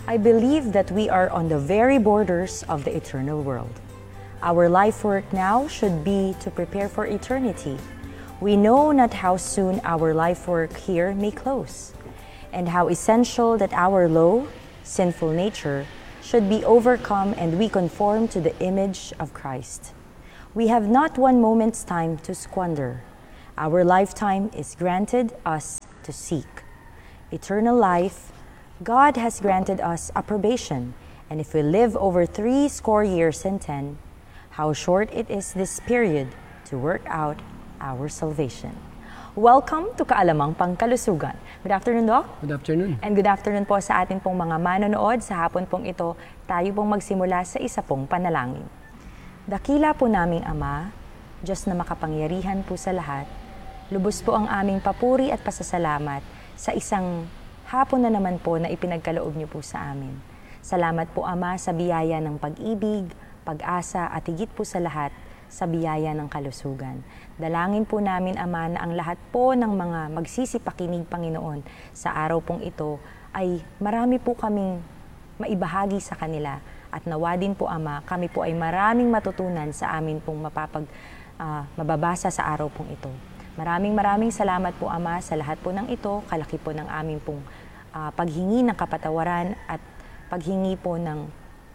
I believe that we are on the very borders of the eternal world. Our life work now should be to prepare for eternity. We know not how soon our life work here may close, and how essential that our low, sinful nature should be overcome and we conform to the image of Christ. We have not one moment's time to squander. Our lifetime is granted us to seek. Eternal life, God has granted us approbation, and if we live over 80 years and 10, how short it is this period to work out our salvation. Welcome to Kaalamang Pangkalusugan. Good afternoon, Doc. Good afternoon. And good afternoon po sa atin pong mga manonood. Sa hapon pong ito, tayo pong magsimula sa isa pong panalangin. Dakila po naming Ama, Diyos na makapangyarihan po sa lahat, lubos po ang aming papuri at pasasalamat sa isang hapon na naman po na ipinagkaloob niyo po sa amin. Salamat po, Ama, sa biyaya ng pag-ibig, pag-asa at higit po sa lahat, sa biyaya ng kalusugan. Dalangin po namin, Ama, na ang lahat po ng mga magsisipakinig, Panginoon, sa araw pong ito ay marami po kaming maibahagi sa kanila. At nawa din po, Ama, kami po ay maraming matutunan sa amin pong mababasa sa araw pong ito. Maraming salamat po, Ama, sa lahat po ng ito. Kalaki po ng aming pong paghingi ng kapatawaran at paghingi po ng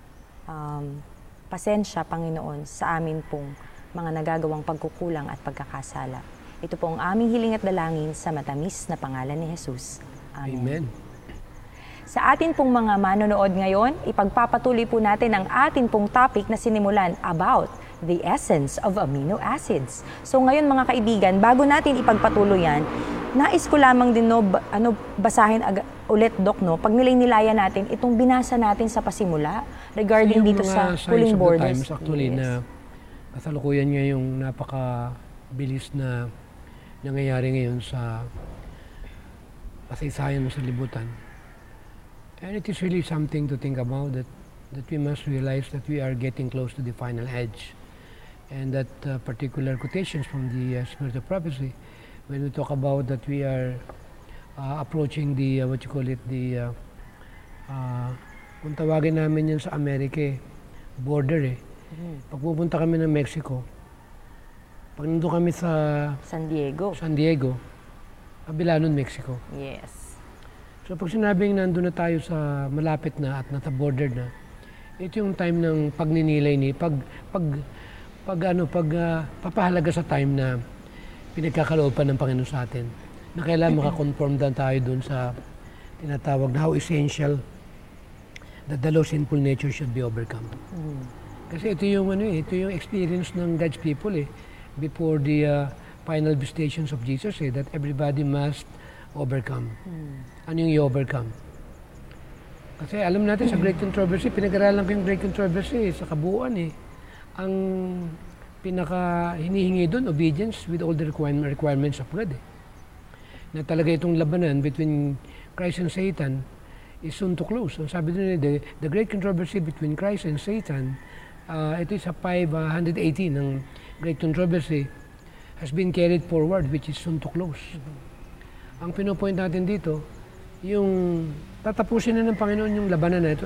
pasensya, Panginoon, sa amin pong mga nagagawang pagkukulang at pagkakasala. Ito po ang aming hiling at dalangin sa matamis na pangalan ni Jesus. Amen. Amen. Sa atin pong mga manonood ngayon, ipagpapatuloy po natin ang atin pong topic na sinimulan about the essence of amino acids. So ngayon, mga kaibigan, bago natin ipagpatuloy yan, nais ko lamang din basahin ulit, Doc, pag nilay-nilayan natin itong binasa natin sa pasimula regarding dito sa Pulling Borders. Actually, yes, na kasalukuyan niya yung napakabilis na nangyayari ngayon sa kasaysayan sa libutan. And it is really something to think about, that we must realize that we are getting close to the final edge. And that particular quotations from the Spirit of Prophecy, when we talk about that we are approaching the, kung tawagin namin yan sa Amerika, border eh. Pag pupunta kami ng Mexico, pag nandun kami sa San Diego, kabila nun Mexico. Yes. So pag sinabing nandun na tayo sa malapit na at nasa border na, ito yung time ng pagninilay ni, papahalaga sa time na pinagkakalooban ng Panginoon sa atin, na kailangan makakonform na tayo dun sa tinatawag na how essential that the low sinful nature should be overcome. Kasi ito yung experience ng God's people before the final visitations of Jesus that everybody must overcome. Ano yung i-overcome? Kasi alam natin sa Great Controversy, pinag-aralan ko yung Great Controversy sa kabuuan Ang pinaka hinihingi doon, obedience with all the requirements of God. Na talaga itong labanan between Christ and Satan is soon to close. Ang sabi doon, the great controversy between Christ and Satan, ito sa 518 ng Great Controversy, has been carried forward, which is soon to close. Ang pinopoint natin dito, yung tatapusin na ng Panginoon yung labanan na ito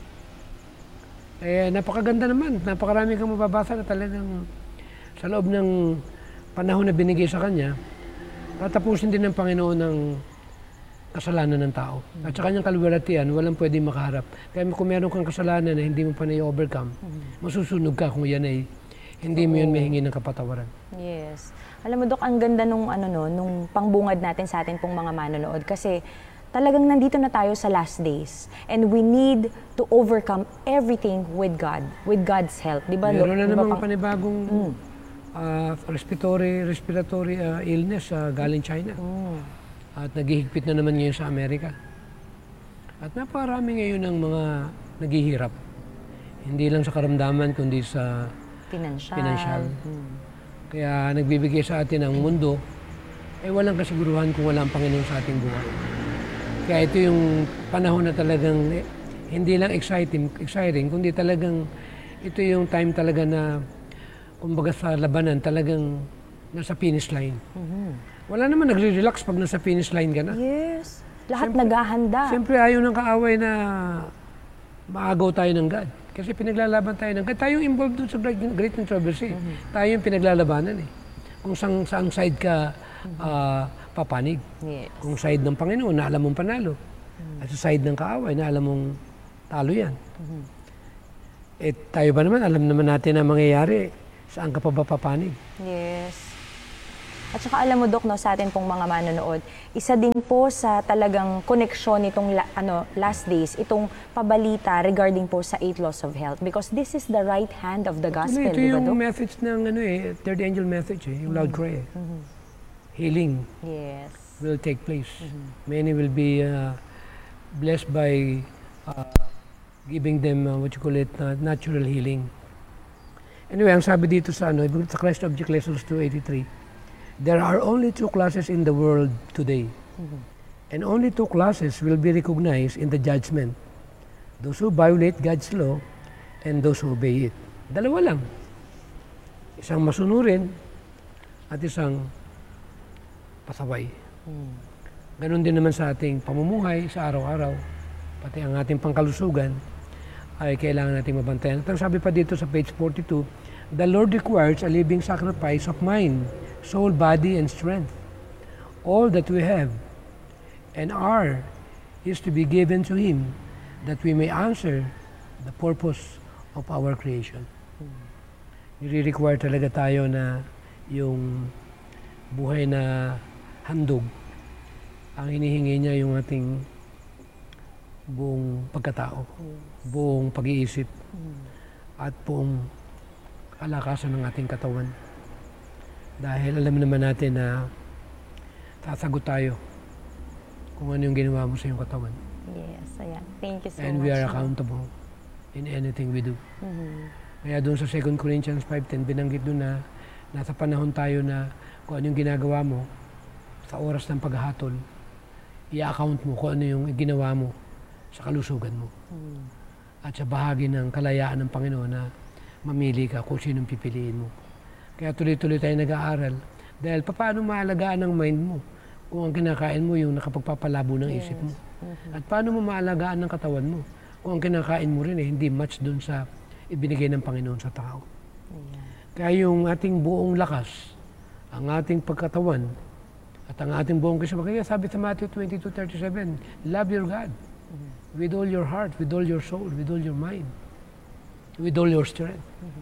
napakaganda naman, napakarami kang mababasa na talagang sa loob ng panahon na binigay sa Kanya, tatapusin din ng Panginoon ng kasalanan ng tao. At sa Kanyang kaluwalhatian, walang pwedeng makaharap. Kaya kung meron kang kasalanan na hindi mo pa na-overcome, masusunog ka kung yan ay hindi mo yun mahingi ng kapatawaran. Yes. Alam mo, Dok, ang ganda nung pangbungad natin sa atin pong mga manonood kasi talagang nandito na tayo sa last days and we need to overcome everything with God, with God's help. Diba, meron na namang panibagong respiratory illness galing China. At naghihigpit na naman ngayon sa Amerika. At napakarami ngayon ng mga naghihirap. Hindi lang sa karamdaman, kundi sa pinansyal. Kaya nagbibigay sa atin ang mundo, walang kasiguruhan kung wala ang Panginoon sa ating buhay. Kaya ito yung panahon na talagang hindi lang exciting, kundi talagang ito yung time talaga na, kumbaga sa labanan, talagang nasa finish line. Wala naman nagre-relax pag nasa finish line ka na. Yes. Lahat naghahanda. Siyempre ayaw ng kaaway na maagaw tayo ng God. Kasi pinaglalaban tayo ng God. Tayo yung involved dun sa great controversy. Tayo yung pinaglalabanan eh. Kung saang side ka papanig. Yes. Kung side ng Panginoon na alam mong panalo. At sa side ng kaaway na alam mong talo yan. Eh tayo ba naman, alam naman natin na mangyayari. Saan ka pa ba papanig? Yes. At saka alam mo, Dok, no, sa atin pong mga manonood, isa din po sa talagang koneksyon nitong last days, itong pabalita regarding po sa 8 laws of health. Because this is the right hand of the gospel, Ito di ba, yung Dok? message ng third angel message, yung loud cry. Healing Yes. will take place. Many will be blessed by giving them natural healing. Anyway, ang sabi dito sa sa Christ Object Lessons 283, there are only 2 classes in the world today. And only 2 classes will be recognized in the judgment. Those who violate God's law and those who obey it. Dalawa lang. Isang masunurin at isang pasaway. Ganon din naman sa ating pamumuhay sa araw-araw, pati ang ating pangkalusugan ay kailangan nating mabantayan. At ang sabi pa dito sa page 42, the Lord requires a living sacrifice of mind, soul, body, and strength. All that we have and are is to be given to Him that we may answer the purpose of our creation. Nire-require talaga tayo na yung buhay na handog, ang hinihingi niya yung ating buong pagkatao, buong pag-iisip, at buong kalakasan ng ating katawan. Dahil alam naman natin na sasagot tayo kung ano yung ginawa mo sa iyong katawan. Yes, ayan. Thank you so much. And we are accountable in anything we do. Kaya doon sa 2 Corinthians 5:10, binanggit doon na nasa panahon tayo na kung ano yung ginagawa mo sa oras ng paghahatol, i-account mo kung ano yung ginawa mo sa kalusugan mo. At sa bahagi ng kalayaan ng Panginoon na mamili ka kung sinong pipiliin mo. Kaya tuloy-tuloy tayo nag-aaral. Dahil paano maalagaan ang mind mo kung ang kinakain mo yung nakapagpapalabo ng isip mo. At paano mo maalagaan ang katawan mo kung ang kinakain mo rin hindi match dun sa ibinigay ng Panginoon sa tao. Kaya yung ating buong lakas, ang ating pagkatawan, at ang ating buong kisama. Kaya sabi sa Matthew 22:37, love your God with all your heart, with all your soul, with all your mind, with all your strength.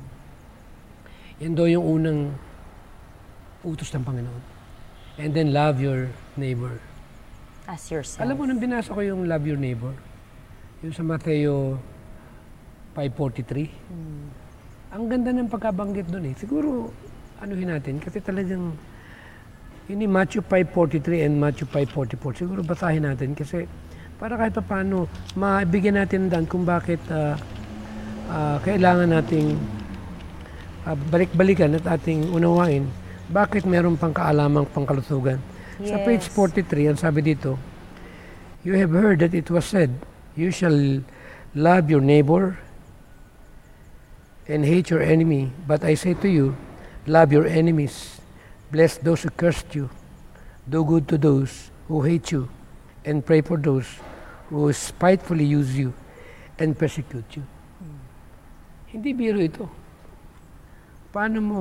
Yan daw yung unang utos ng Panginoon. And then love your neighbor. As yourself. Alam mo, nang binasa ko yung love your neighbor, yung sa Mateo 5:43, ang ganda ng pagkabanggit doon eh. Siguro, anuhin natin, kasi talagang yun Matthew 5:43 and Matthew 5:44. Siguro basahin natin kasi para kahit paano mabigyan natin dan kung bakit kailangan nating balik-balikan at ating unawain bakit meron pang kaalamang pangkalusugan. Yes. Sa page 43, ang sabi dito, you have heard that it was said, you shall love your neighbor and hate your enemy. But I say to you, love your enemies. Bless those who curse you, do good to those who hate you, and pray for those who spitefully use you and persecute you. Hindi biro ito. Paano mo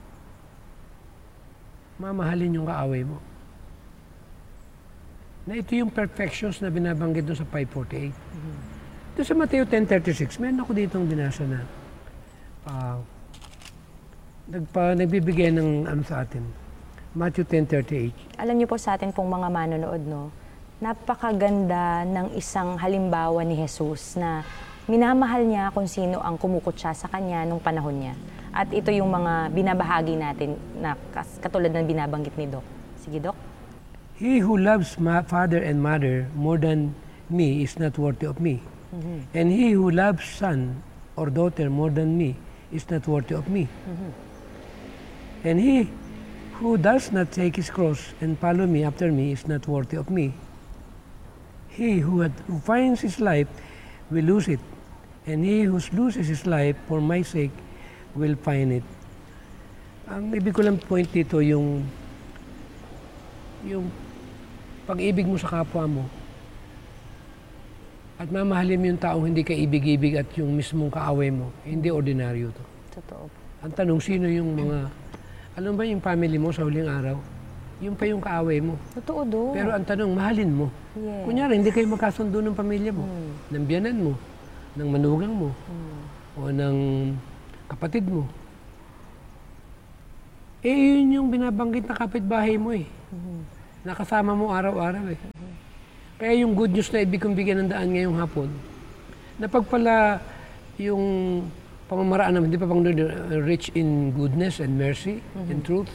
mamahalin yung kaaway mo? Na ito yung perfections na binabanggit doon sa 5:48. Doon sa Mateo 10:36, meron ako ditong binasa na nagbibigay ng sa atin. Matthew 10:38. Alam niyo po sa atin pong mga manonood, no? Napakaganda ng isang halimbawa ni Jesus na minamahal niya kung sino ang kumukutsa sa kanya nung panahon niya. At ito yung mga binabahagi natin na katulad ng binabanggit ni Doc. Sige, Doc. He who loves father and mother more than me is not worthy of me. And he who loves son or daughter more than me is not worthy of me. And he who does not take his cross and follow me after me is not worthy of me. He who finds his life will lose it, and he who loses his life for my sake will find it. Ang ibig ko lang point dito yung pag-ibig mo sa kapwa mo, at mamahalin mo yung taong hindi ka ibig-ibig at yung mismong kaaway mo, hindi ordinaryo to. Totoo. Ang tanong, sino yung mga, alam ba yung family mo sa huling araw? Yung pa yung kaaway mo. Totoo do. Pero ang tanong, mahalin mo. Yes. Kunyari, hindi kayo magkasundo ng pamilya mo, ng biyanan mo, ng manugang mo, o ng kapatid mo. Eh, yun yung binabanggit na kapitbahay mo eh. Nakasama mo araw-araw eh. Kaya yung good news na ibig kong bigyan ng daan ngayong hapon, na pagpala yung pamamaraan naman, di pa pang rich in goodness and mercy and truth,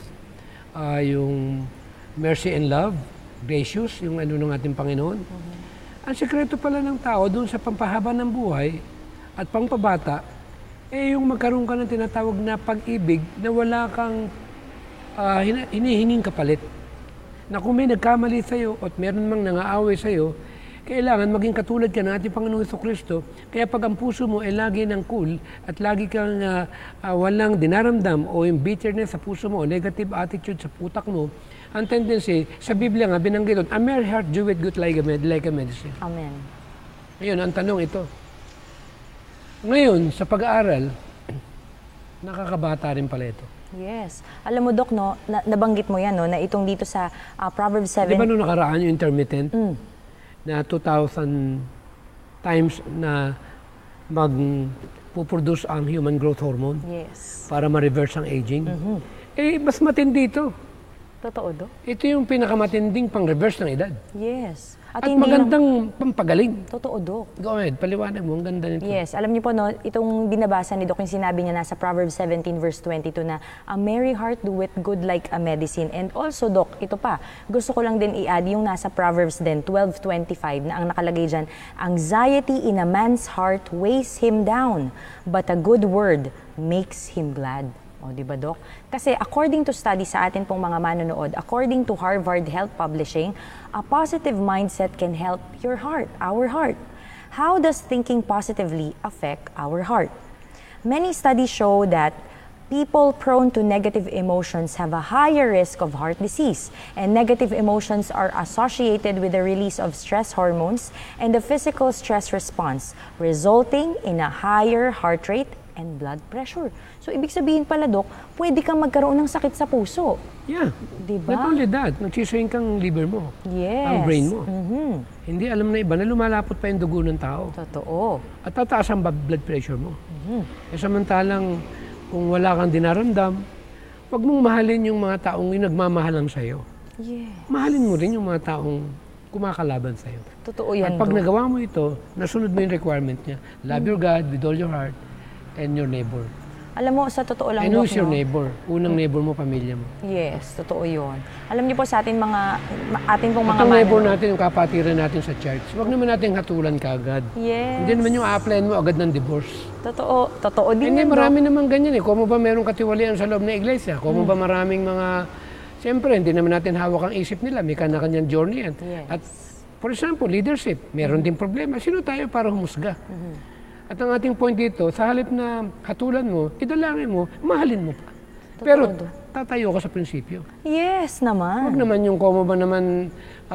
yung mercy and love, gracious, yung ano ng ating Panginoon. Ang sekreto pala ng tao doon sa pampahaba ng buhay at pangpabata, eh yung magkaroon ka ng tinatawag na pag-ibig na wala kang hinihinging kapalit. Na kung may nagkamali sa'yo at meron mang nangaaway sa'yo, kailangan maging katulad ka ng ating Panginoong Jesucristo. Kaya pag ang puso mo ay lagi ng cool at lagi kang walang dinaramdam o yung bitterness sa puso mo o negative attitude sa putak mo, ang tendency, sa Biblia nga, binanggit doon, a merry heart doeth good like a medicine. Amen. Ngayon, ang tanong ito. Ngayon, sa pag-aaral, nakakabata rin pala ito. Yes. Alam mo, Dok, no, nabanggit mo yan, no, na itong dito sa Proverbs 7. Di ba nung nakaraan yung intermittent? Na 2,000 times na magpuproduce ang human growth hormone para ma-reverse ang aging. Eh, mas matindi ito. Totoo, Dok? Ito yung pinakamatinding pang-reverse ng edad. Yes. At magandang pampagaling. Totoo, Dok. Go ahead, paliwanag mo. Ang ganda nito. Yes. Alam niyo po, no, itong binabasa ni Dok, yung sinabi niya nasa Proverbs 17 verse 22 na a merry heart doeth good like a medicine. And also, Dok, ito pa, gusto ko lang din i-add yung nasa Proverbs din, 12:25, na ang nakalagay dyan, anxiety in a man's heart weighs him down, but a good word makes him glad. O, di ba, Dok? Kasi according to study sa atin pong mga manonood, according to Harvard Health Publishing, a positive mindset can help your heart, our heart. How does thinking positively affect our heart? Many studies show that people prone to negative emotions have a higher risk of heart disease, and negative emotions are associated with the release of stress hormones and the physical stress response, resulting in a higher heart rate and blood pressure. So, ibig sabihin pala, Dok, pwede kang magkaroon ng sakit sa puso. Yeah. Diba? Not only that, nagsiswing kang liver mo. Yes. Ang brain mo. Hindi alam na iba na lumalapot pa yung dugo ng tao. Totoo. At tataas ang blood pressure mo. Eh, samantalang, kung wala kang dinaramdam, huwag mong mahalin yung mga taong yung nagmamahalang sa'yo. Yes. Mahalin mo rin yung mga taong kumakalaban sa'yo. Totoo yan, At pag Dok. nagawa mo ito, nasunod mo yung requirement niya. Love your God with all your heart and your neighbor. Alam mo, sa totoo lang, And Dok, who's your no? neighbor? Unang neighbor mo, pamilya mo. Yes, totoo yun. Alam niyo po sa atin ating pong mga At ang neighbor manonood. natin, yung kapatiran natin sa church, huwag naman natin hatulan kaagad. Yes. Hindi naman yung a-applyan mo agad ng divorce. Totoo. Totoo din Hindi, yan, Dok. marami naman ganyan eh. Kung mo ba merong katiwalian sa loob ng iglesia? Kung mo ba maraming mga... Siyempre, hindi naman natin hawak ang isip nila. May kanya-kanyang journey yan. Yes. At for example, leadership, meron din problema. Sino tayo para humusga? At ang ating point dito, sa halip na hatulan mo, idalangin mo, mahalin mo pa. Pero tatayo ka sa prinsipyo. Yes naman. Huwag naman yung kung mo ba naman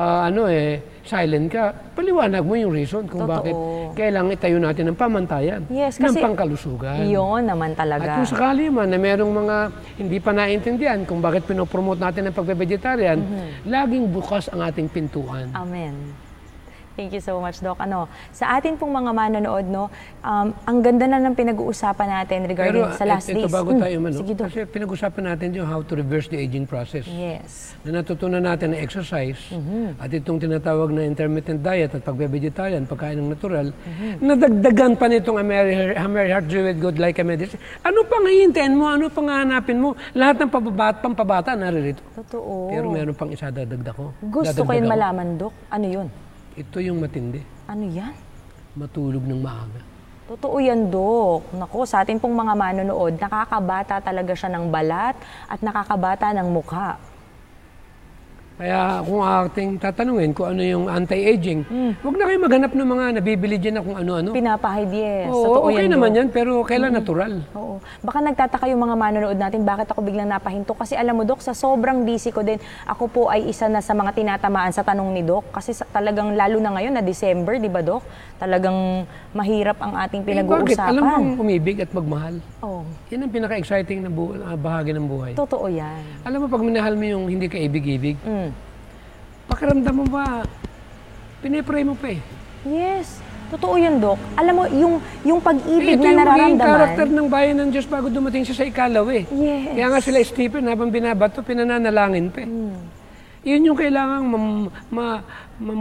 silent ka, paliwanag mo yung reason kung Totoo. bakit kailangan itayo natin ng pamantayan Yes, ng kasi pangkalusugan. Yun naman At talaga. kung sakali man na merong mga hindi pa naintindihan kung bakit pinopromote natin ang pagbe-vegetarian, laging bukas ang ating pintuan. Amen. Thank you so much, Doc. Sa atin pong mga manonood, no, ang ganda na ng pinag-uusapan natin regarding sa last days. Ito bago tayo Sige, Doc. kasi pinag-usapan natin yung how to reverse the aging process. Yes. Na natutunan natin na exercise at itong tinatawag na intermittent diet at pagbe-vegetarian, pagkain ng natural, nadagdagan pa nitong a merry heart doeth good like a medicine. Ano pang hihintayin mo? Ano pang hahanapin mo? Lahat ng pampabata naririto. Totoo. Pero meron pang isa dadagdag ko. Gusto ko yun malaman, Doc. Ano yun? Ito yung matindi. Ano yan? Matulog ng maaga. Totoo yan, Dok. Naku, sa atin pong mga manonood, nakakabata talaga siya ng balat at nakakabata ng mukha. Kaya kung ating tatanungin kung ano yung anti-aging, huwag na kayo maghanap ng mga nabibili dyan na kung ano-ano. Pinapahid, yes. Oo, Totoo okay yan, naman Dok. yan, pero kailan natural? Oo. Baka nagtataka yung mga manonood natin, bakit ako biglang napahinto? Kasi alam mo, Dok, sa sobrang busy ko din, ako po ay isa na sa mga tinatamaan sa tanong ni Dok. Kasi talagang lalo na ngayon na December, di ba, Dok? Talagang mahirap ang ating Bakit? pinag-uusapan. Alam mo ang umibig at magmahal? Oo. Yan ang pinaka-exciting na bahagi ng buhay. Totoo yan. Alam mo, pag minahal mo yung hindi ka ibig-ibig, Mm. pakiramdam mo ba, pinipray mo pa eh. Yes. Totoo yun, Dok. Alam mo, yung pag-ibig Ito na yung magiging nararamdaman. karakter ng bayan ng Diyos bago dumating siya sa ikalaw eh. Yes. Kaya nga sila Stephen, habang binabato, pinananalangin pa eh. Yun yung kailangang